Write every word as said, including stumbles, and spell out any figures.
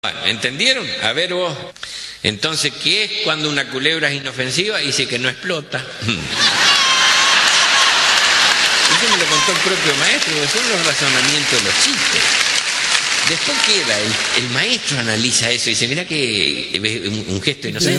Bueno, ¿entendieron? A ver vos. Entonces, ¿qué es cuando una culebra es inofensiva? Dice que no explota. Eso me lo contó el propio maestro, porque son los razonamientos de los chistes. Después queda, el, el maestro analiza eso y dice, mirá que un, un gesto inocente.